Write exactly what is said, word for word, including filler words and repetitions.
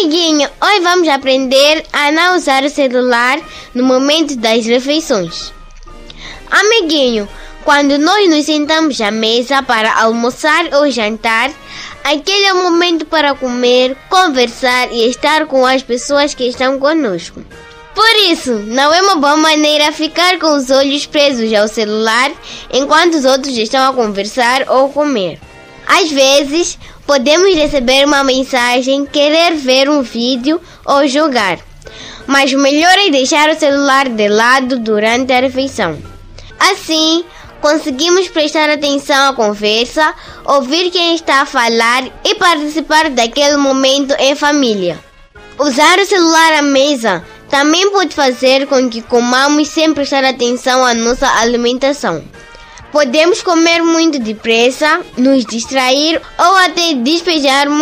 Amiguinho, hoje vamos aprender a não usar o celular no momento das refeições. Amiguinho, quando nós nos sentamos à mesa para almoçar ou jantar, aquele é o momento para comer, conversar e estar com as pessoas que estão conosco. Por isso, não é uma boa maneira ficar com os olhos presos ao celular enquanto os outros estão a conversar ou comer. Às vezes, podemos receber uma mensagem, querer ver um vídeo ou jogar, mas o melhor é deixar o celular de lado durante a refeição. Assim, conseguimos prestar atenção à conversa, ouvir quem está a falar e participar daquele momento em família. Usar o celular à mesa também pode fazer com que comamos sem prestar atenção à nossa alimentação. Podemos comer muito depressa, nos distrair ou até despejar